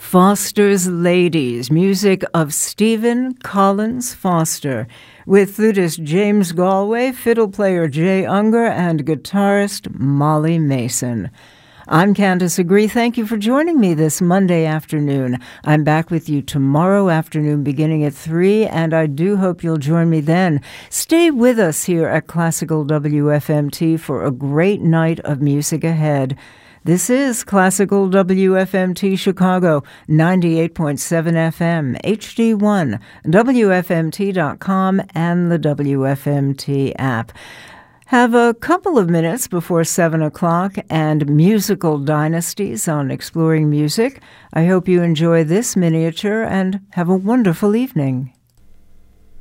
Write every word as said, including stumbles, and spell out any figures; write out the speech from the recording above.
Foster's Ladies, music of Stephen Collins Foster, with flutist James Galway, fiddle player Jay Unger, and guitarist Molly Mason. I'm Candace Agree. Thank you for joining me this Monday afternoon. I'm back with you tomorrow afternoon beginning at three, and I do hope you'll join me then. Stay with us here at Classical W F M T for a great night of music ahead. This is Classical W F M T Chicago, ninety-eight point seven F M, H D one, W F M T dot com, and the W F M T app. Have a couple of minutes before seven o'clock and Musical Dynasties on Exploring Music. I hope you enjoy this miniature and have a wonderful evening.